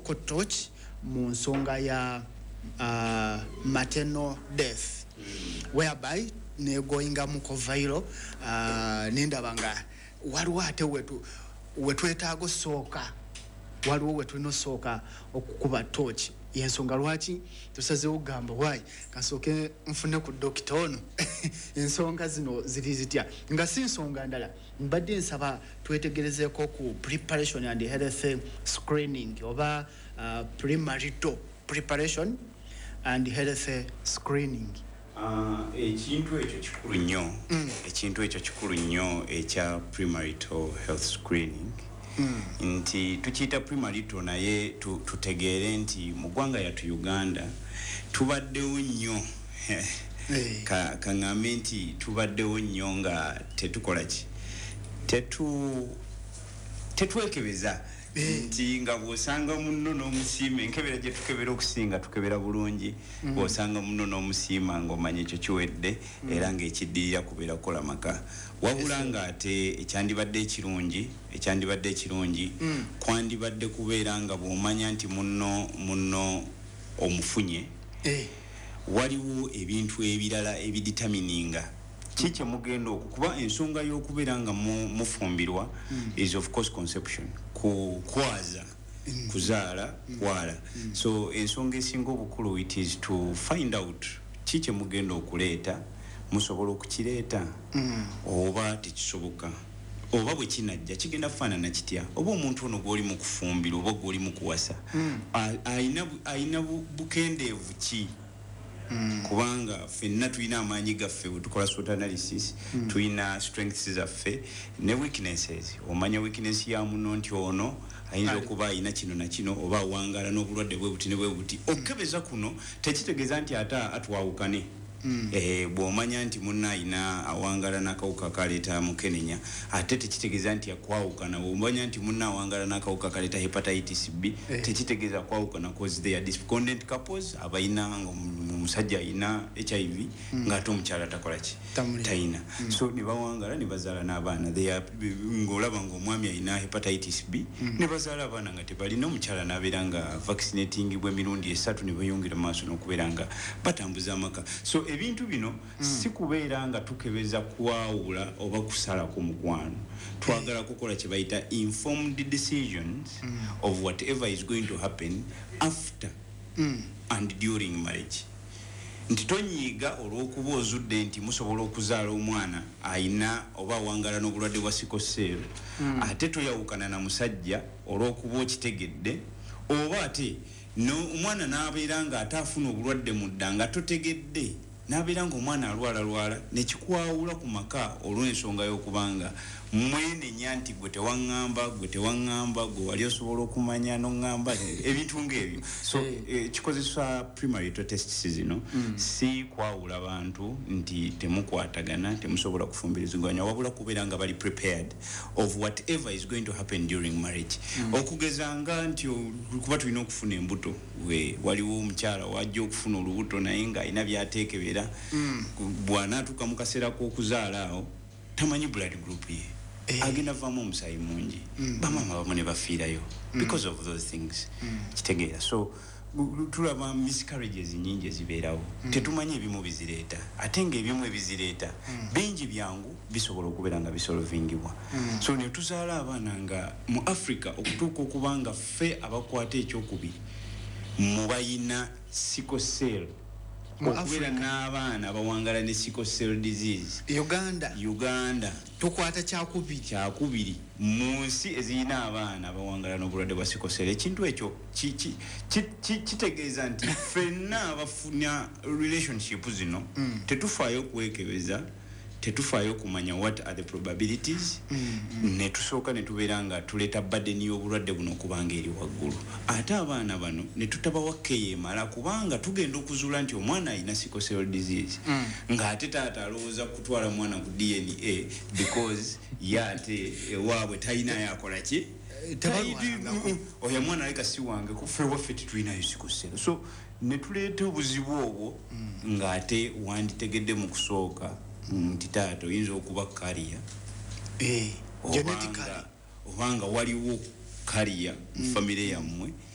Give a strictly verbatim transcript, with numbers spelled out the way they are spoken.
local torch mu nsonga ya uh, maternal death whereby ne going muko viral uh, nendabanga waliwo ate wetu wetwetaago sooka waliwo wetulina sooka okukuba torch yensonga lwaki tusazeewo gamba wayi kasooke nfune ku dokita ono ensonga zino ziri zitya nga si nsonga ndala mbadde nsaba twetegerezeeko ku preparation and health screening oba uh, premarital preparation and health screening. Uh, ekintu ekyo kikulu nnyo mm. ekintu ekyo kikulu nnyo ekya premarital health screening mm. nti tukiyita premarital naye tu, tutegeere nti mu ggwanga yattu Uganda tubaddewo nnyo hey. ka, kaŋŋambe nti tubaddewo nnyo nga tetukola ki tetu tetwekebeza nti nga bw'osanga munno n'omusiima enkebera gye tukebera okusinga tukebera bulungi mm. bw'osanga munno n'omusiima ng'omanya ekyo kiwedde mm. era ng'ekiddirira kubeera kukola maka wabula ng'ate ekyandibadde ekirungi ekyandibadde ekirungi mm. kwandibadde kubeera nga bw'omanya nti munno munno omufunye eh. waliwo ebintu ebirala ebiditamininga kiki mugenda okukuba ensonga y'okubeera nga mufumbirwa mm. is of course conception ku kwaza mm. kuzaala mm. kwala mm. so ensonga esinga obukulu it is to find out kiki mugenda okuleeta musobola okukireeta mm. oba tekisoboka oba bwe kinajja kigenda kufaanana kitya oba omuntu ono gw'oli mu kufumbira oba gw'oli mu kuwasa mm. ayina ayina bukendeevu ki Mm. kubanga fenna tulina amaanyi gaffe bwe tukola SWOT analysis mm. tulina strengths zaffe ne weaknesses omanya weakness ya muno nti ono ayinza okuba ayina kino na kino oba awangala n'obulwadde bwe buti ne bwe buti mm. okebeza kuno tekitegeeza nti ata atwawukane Mm. eh bw'omanya nti munna ayina awangala n'akawuka kaleeta mukenenya ate tekitegeeza nti akwawukana bw'omanya nti munna awangala n'akawuka kaleeta hepatitis B eh. tekitegeeza kwawukana cause they are dependent couples abayina omusajja ayina H I V mm. ng'ate omukyala takola ki tayina mm. so ne bawangala ne bazaala n'abaana they are ng'olaba ng'omwami ayina hepatitis B mm. ne bazaala abaana nga tebalina omukyala n'abeera nga vaccinating bwe mirundi esatu ne bayongera maaso n'okubeera nga batambuza amaka so ebintu bino mm. si kubeera nga tukebeza kwawula oba kusala ku mukwano twagala kukola kye bayita informed decisions mm. of whatever is going to happen after mm. and during marriage nti tonyiiga olw'okuba ozudde nti musobola okuzaala omwana ayina oba awangala n'obulwadde bwa sikosel mm. ate toyawukana na musajja olw'okuba okitegedde oba ate no omwana n'abeera nga ate afuna obulwadde mu dda nga totegedde n'abeera ng'omwana alwala lwala nekikwawula ku maka olw'ensonga y'okubanga mwenenya nti gwe tewaŋŋamba gwe tewaŋŋamba gwe wali osobola okumanya n'oŋŋamba ebintu ng'ebyo so eh, kikozesa premarital tests zino mm. si kwawula bantu nti temukwatagana temusobola kufumbiriziganya wabula kubeera nga bali prepared of whatever is going to happen during marriage mm. okugeza nga nti kuba tulina okufuna embuto we waliwo omukyala wajja okufuna olubuto naye ng'alina byateekebera mm. bw'anaatuuka mu kaseera k'okuzaala awo tamanyi blood group ye Eh. agenda vamu omusaayi mungi mm. bamama bamu ne bafiirayo mm. because of those things mm. kitegeera so tulaba miscarriages nyingi ezibeerawo mm. tetumanyi ebimu bizireeta ate ng'ebimu ebizireeta mm. bingi byangu bisobola okubeera nga bisolvingibwa mm. so ne tuzaala abaana nga mu Africa okutuuka okuba nga ffe abakwata ekyokubiri mu bayina sickle cell okubeera n'abaana bawangala ne sickle cell disease Uganda Uganda tukwata kyakubiri kyakubiri mu nsi ezirina abaana bawangala n'obulwadde bwa sickle cell ekintu ekyo kitegeeza nti ffenna abafuna relationship zino mm. tetufaayo kwekebeza tetufaayo kumanya what are the probabilities mm, mm. ne tusooka ne tubeera nga tuleeta burden y'obulwadde buno okubanga eri waggulu ate abaana bano ne tutabawa keeya emala kubanga tugenda okuzuula nti omwana alina sickle cell disease mm. ng'ate taata alowooza kutwala mwana ku D N A because ye ate ewaabwe talinayo akola ki oyo mwana aleka si wange kufe waffe tetulinayo sickle cell so ne tuleeta obuzibu obwo mm. ng'ate wanditegedde mu kusooka nti taata oyinza okuba kaliya eh genetically obanga waliwo kaliya mu family yammwe